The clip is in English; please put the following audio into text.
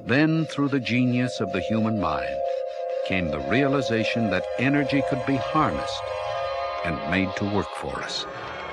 Then, through the genius of the human mind, came the realization that energy could be harnessed and made to work for us.